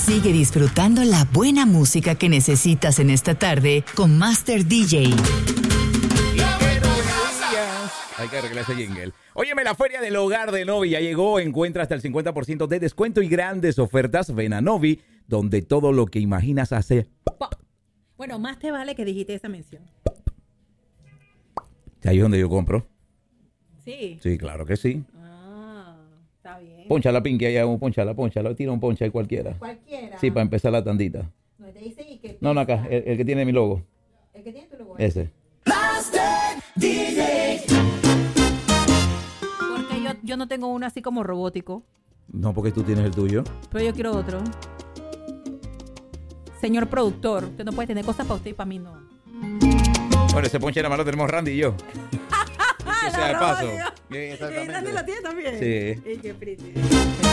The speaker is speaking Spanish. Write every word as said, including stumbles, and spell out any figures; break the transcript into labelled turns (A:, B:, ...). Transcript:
A: Sigue disfrutando la buena música que necesitas en esta tarde con Master D J.
B: Hay que arreglar ese jingle. Óyeme, la Feria del Hogar de Novi ya llegó. Encuentra hasta el cincuenta por ciento de descuento y grandes ofertas. Ven a Novi, donde todo lo que imaginas hace...
C: Bueno, más te vale que dijiste esa mención.
B: Ahí es donde yo compro.
C: Sí.
B: Sí, claro que sí.
C: Ah, está bien.
B: Ponchala, Pinky, allá, ponchala, ponchala. Tira un poncha ahí cualquiera.
C: Cualquiera.
B: Sí, para empezar la tandita.
C: No, te dice y que
B: No, no, acá, el, el que tiene mi logo.
C: El que tiene tu logo.
B: Ese.
D: Master D J.
C: Porque yo, yo no tengo uno así como robótico.
B: No, porque tú tienes el tuyo.
C: Pero yo quiero otro. Señor productor, usted no puede tener cosas para usted y para mí no.
B: Bueno, ese ponche nada más lo tenemos Randy y yo. Que sea de paso.
C: ¿Y Randy lo tiene también?
B: Sí.
C: Y qué pretty.